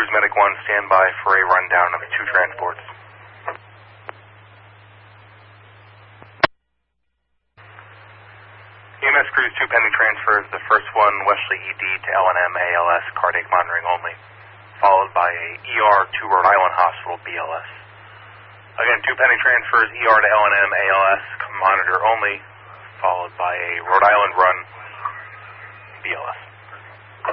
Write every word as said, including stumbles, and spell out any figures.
Crews Medic one, stand by for a rundown of two transports. E M S Crews two pending transfers. The first one, Wesley E D to L N M A L S, cardiac monitoring only, followed by a E R to Rhode Island Hospital B L S. Again, two pending transfers, E R to L N M A L S, monitor only, followed by a Rhode Island run B L S.